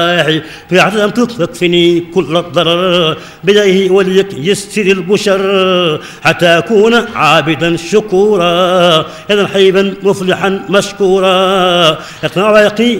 في عدم تكفني كل الضرر بديه وليك يسر البشر حتى أكون عابدا شكورا يدا حيبا مفلحا مشكورا يقنع ويقي